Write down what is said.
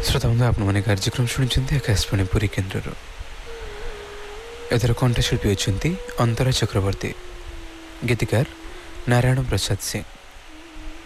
श्रोताबंधु आपने कार्यक्रम शुणी आकाशवाणी पुरी केन्द्र एथर कंठशिल्पी अच्छा अंतरा चक्रवर्ती गीतिकार नारायण प्रसाद सिंह।